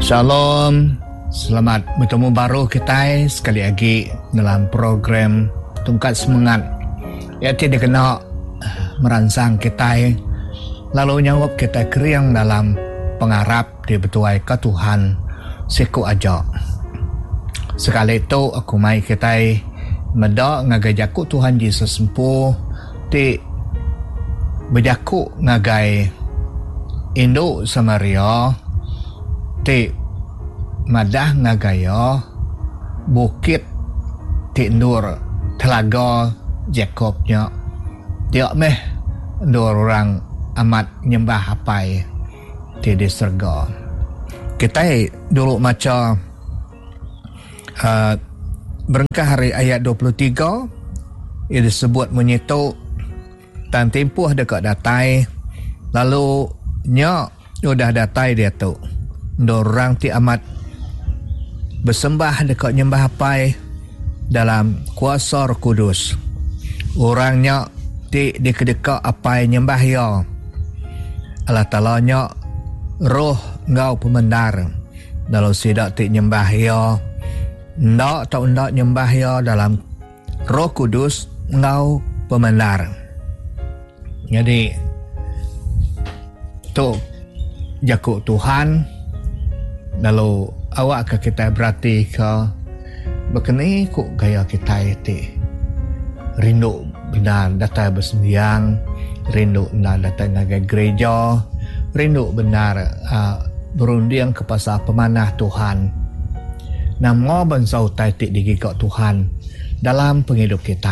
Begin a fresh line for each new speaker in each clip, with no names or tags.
Shalom, selamat bertemu baru kita sekali lagi dalam program Tungkat Semangat. Iaitu dia kena merangsang kita lalu nyawab kita keriang dalam pengharap di betuai ke Tuhan siku aja. Sekali itu aku mai kita medak ngagajaku Tuhan Yesus sempuh ti berjaku ngagai Indo Samaria ti madah ngagaya bukit ti Nur Telaga Jakobnya dia meh dua orang amat nyembah hapai ti di surga. Kita dulu maca berengkah hari ayat 23 ia disebut menyitu tan tempuh dekat datai lalu nya udah datai dia tu dorang ti amat bersembah dekat nyembah hapai dalam kuasa Roh Kudus. Orangnya ti dikedekat apai nyembah ya Allah Ta'ala nya roh ngau pemendar dalam sidak ti nyembah ya ndak tau ndak nyembah ya dalam Roh Kudus ngau pemendar. Jadi tu jakuk Tuhan lalu awak ke kita berarti ke berkeni kok gaya kita itu rindu benar datang bersembahyang, rindu benar datang ke gereja, rindu benar berunding ke pasal pemanah Tuhan. Nama bensau taitik digigak Tuhan dalam penghidup kita.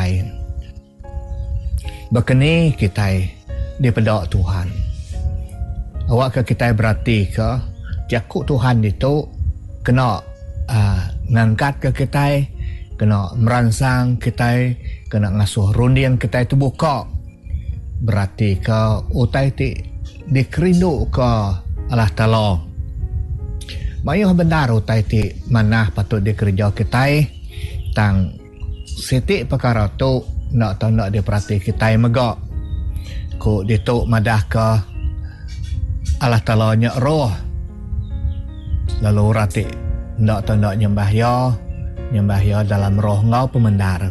Berkeni kita dipedak Tuhan. Awak ke kita berarti ke jakuk Tuhan itu kena ngangkat ke kita, kena merangsang kita, kena ngasuh rundian kita itu buka. Berarti ke utai ti dikerindu ke Allah Ta'ala. Mayuh benar utai ti mana patut dikerja kita tang sitik perkara tu nak tahu nak diperhati kita megak. Ku dituk madah ke Allah Ta'ala nya roh lalu rati ndak tak nyembah ya dalam roh ngau pemendar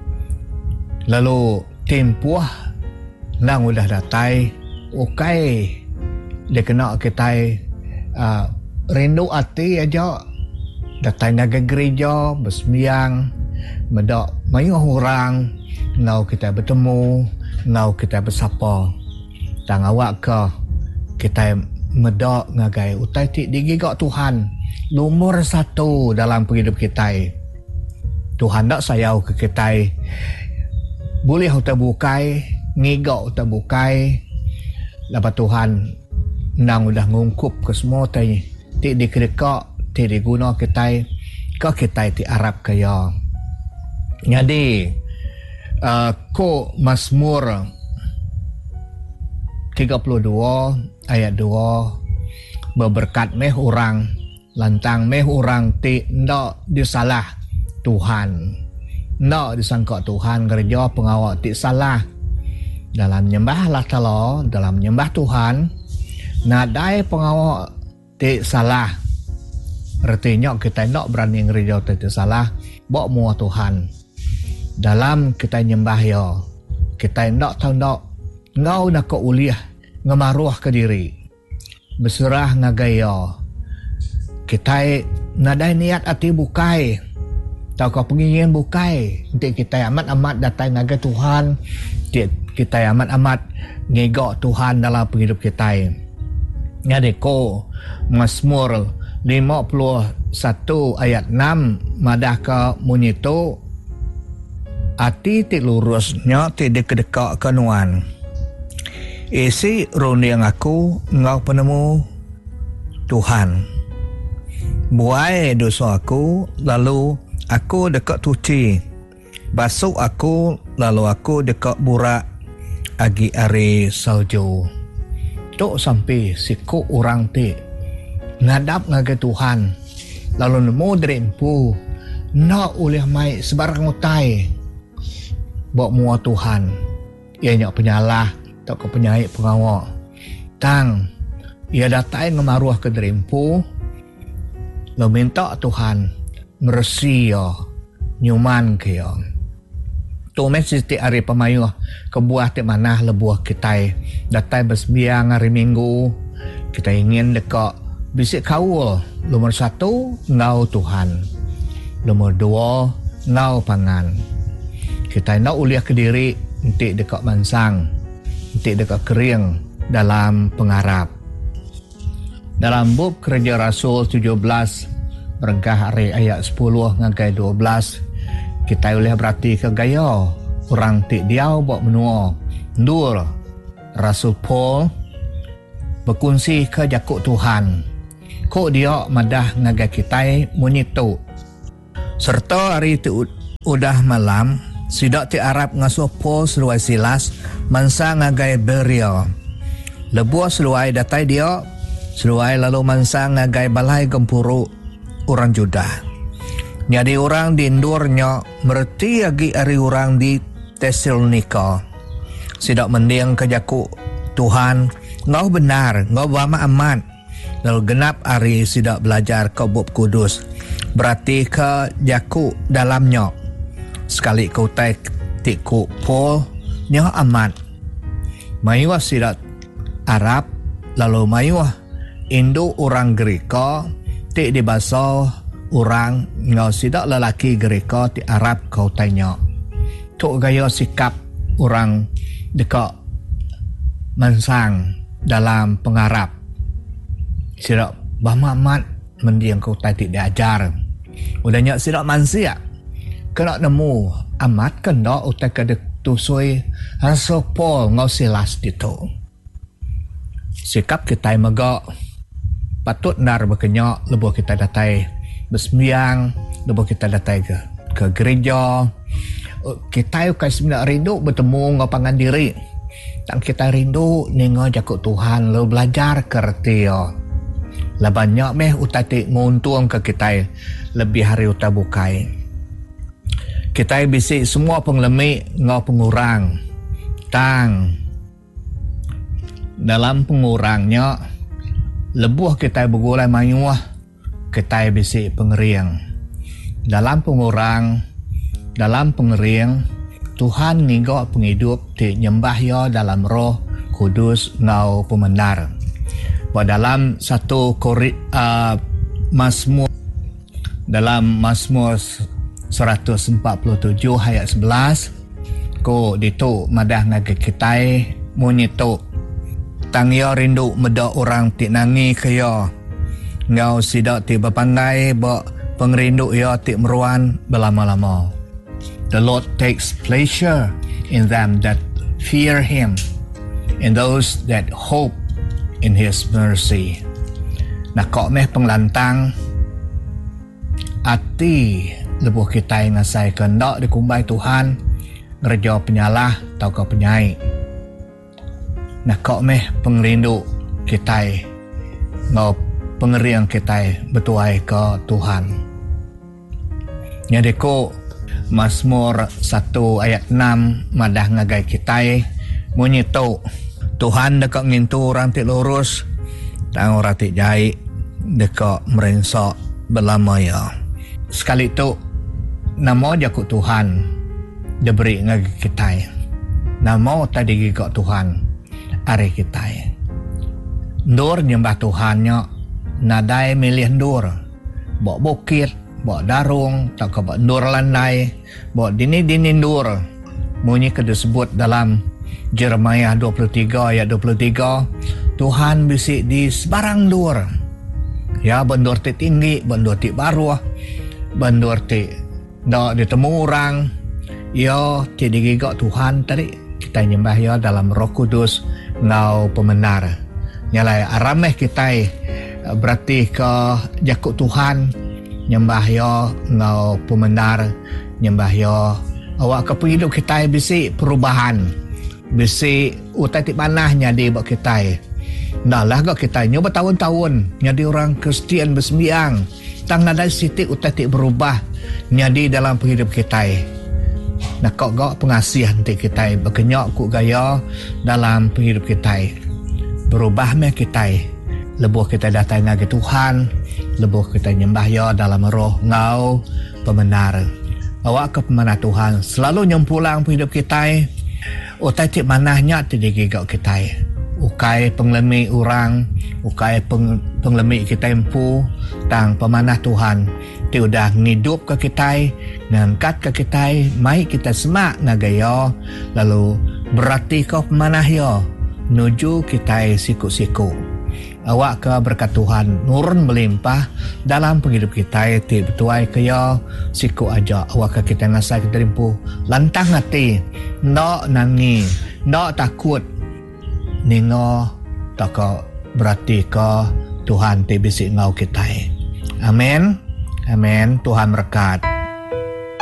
lalu tempuh nang udah datai okay dia kena kita rindu hati aja datai naga gereja bersembahyang medak mayuh orang ngau kita bertemu ngau kita bersapa tang awak ke kita medak ngagai utai ti digigak Tuhan nomor satu dalam hidup kita. Tuhan tak sayau ke kita boleh utai bukai ngigak utai bukai lepas Tuhan nang udah ngungkup ke semua ti dikedekak ti diguna kita ke kita ti Arab kaya. Jadi ko Mazmur 32 ayat 2 berberkat meh orang lantang meh orang ti ndak disalah Tuhan ndak disangka Tuhan gereja pengawal ti salah dalam nyembah Allah Ta'ala dalam nyembah Tuhan nadai pengawal ti salah artinya kita ndak berani gereja ti salah bok mua Tuhan dalam kita nyembah ya kita ndak tahu ndak ngau nak ke uliah ngemaruah ke diri berserah ngagaya kita nadai niat hati bukai tau kau pengingin bukai untuk kita amat-amat datang ngagai Tuhan kita amat-amat ngegak Tuhan dalam hidup kita. Jadi ko Mazmur 51 ayat 6 madah ke munyitu hati ti lurusnya ti dekat kenuan isi runding aku ngau penemu Tuhan buai dosa aku lalu aku dekat tuci basuh aku lalu aku dekat burak agi ari salju tok sampai siku orang ti ngadap ngagai Tuhan lalu nemu drempu nak oleh mai sebarang utai bawa mua Tuhan ianya penyalah tak ke penyai pengawal tang ia datai ngemaruah ke drempu lo minta Tuhan meresi yo nyuman ke yo tu mesti ti hari pemayu ke buah ti mana lebuah kita datai bersembiang hari Minggu kita ingin dekat bisik kaul. Nomor 1 ngau Tuhan, nomor 2 ngau pangan. Kita nak uliah ke diri nanti dekat mansang, nanti dekat kering dalam pengarap. Dalam bab Kerja Rasul 17 berengkah hari ayat 10 ngagai 12 kita boleh berarti ke gaya orang tik diau buat menua ndur Rasul Paul berkongsi ke jakuk Tuhan kok dia madah ngagai kita munyitu serta hari itu udah malam sidak ti Arab ngasuh Paul seluai Silas mansa ngagai Beria lebuah seluai datai dia seluai lalu mansa ngagai balai gempuru orang Judah. Jadi orang di Indurnya merti lagi ari orang di Tesalonika. Sidak mending ke jaku Tuhan, ngau benar, ngau bama aman. Lalu genap ari sidak belajar ke bab kudus. Berarti ke jaku dalamnya. Sekali kau tai tiku Paul, nya aman. Mayuah sidak Arab, lalu mayuah Indo orang Greka ti di bahasa orang ngau sidak lelaki Greka ti Arab kau tanya tu gaya sikap orang dekat mansang dalam pengarap sidak bahmamat mendiang kau tadi diajar udahnya sidak mansia kena nemu amat kena utai kadek tusui Rasul Paul ngau Silas itu sikap kita megak patut nar berkenyak lebuh kita datai bersembiang lebuh kita datai ke gereja kita yukai sebenarnya rindu bertemu ngapangan diri dan kita rindu ningo jakuk Tuhan lo belajar kerti yo lah banyak meh utati nguntung ke kita lebih hari uta bukai kita bisi semua penglemik ngau pengurang tang dalam pengurangnya lebuh kita bergulai mayuah kita bisi pengering dalam pengurang dalam pengering Tuhan ninggo penghidup di nyembah yo dalam roh kudus ngau pemenar dalam satu Mazmur dalam Mazmur 147 ayat 11 ko ditu madah ngage kita munyitu tang yo rindu meda orang ti nangi kaya ngau sidak ti berpandai bo pengrindu yo ti meruan belama-lama. The Lord takes pleasure in them that fear him, in those that hope in his mercy. Nakok meh penglantang ati lebuh kita ngasai kendak dikumbai Tuhan ngerja penyalah tau ke penyai nakok meh pengrindu kita ngau pengeriang kita betuai ke Tuhan jadi ko Mazmur 1 ayat 6 madah ngagai kita munyitu Tuhan dekat ngintu orang ti lurus tang orang ti jai dekat merensok belamaya sekali tu nama jakuk Tuhan diberi ngagai kita nama tadi gigak Tuhan hari kita ndur nyembah Tuhannya nadai milih ndur bawa bukit bawa darung tak ke bawa ndur landai bawa dini ndur bunyi kedisebut dalam Jeremiah 23 ayat 23 Tuhan bisik di sebarang ndur ya bendur ti tinggi bendur ti baruah bendur ti dak ditemu orang ya ti digigak Tuhan tadi kita nyembah ya dalam Roh Kudus ngau pemenar nyalai arameh kita berarti ke jakuk Tuhan nyembah ya ngau pemenar nyembah ya awak ke penghidup kita bisi perubahan bisi utai ti panah nyadi buat kita dah lah kok kita nyoba tahun-tahun nyadi orang Kristian bersembiang tang nadai siti utai ti berubah nyadi dalam penghidup kita nak kok pengasih nanti kita berkenyak ku gaya dalam penghidup kita berubah meh kita lebuh kita datang ngagi Tuhan lebuh kita nyembah ya dalam roh ngau pembenar. Awak ke pemanah Tuhan selalu nyempulang hidup kita. Utai cik manahnya tidak gigau kita. Ukai penglemi orang, ukai penglemi kita empu tang pemanah Tuhan. Ti udah ngidup ke kita, ngangkat ke kita, mai kita semak ngagaya, lalu berarti kau pemanah ya, nuju kita siku-siku. Awak ke berkat Tuhan nurun melimpah dalam penghidup kita. Ti betuai ke ya siku aja awak ke kita ngasai kita rimpu lantang hati, no nangi, no takut, ningo tak berarti ke Tuhan ti bisi ngau kita. Amin. Amin. Tuhan berkat.